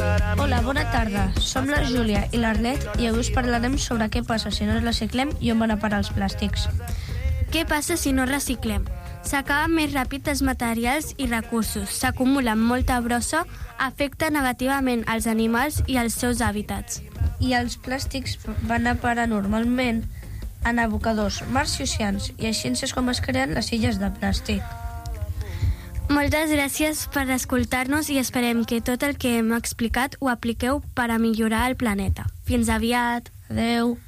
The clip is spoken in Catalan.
Hola, bona tarda. Som la Júlia i l'Arlet i avui us parlarem sobre què passa si no els reciclem i on van a parar els plàstics. Què passa si no reciclem? S'acaben més ràpid els materials i recursos, s'acumula molta brossa, afecta negativament als animals i als seus hàbitats. I els plàstics van a parar normalment en abocadors, mars i oceans, i així és com es creen les illes de plàstic. Moltes gràcies per escoltar-nos i esperem que tot el que hem explicat ho apliqueu per a millorar el planeta. Fins aviat! Adeu!